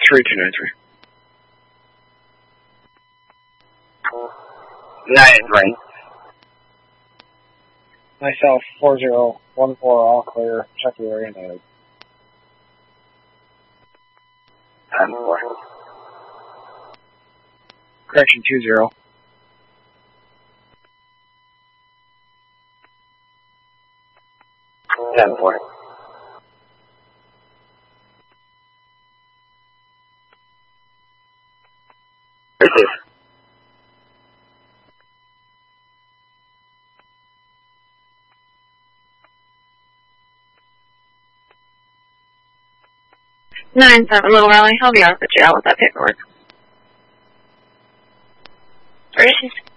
3293. 9-3. Myself, 4014, all clear. Check the area now. 10-4. Correction 20. 10-4. Receive. Nine 7 Little Rally. I'll be out at the jail with that paperwork. Received.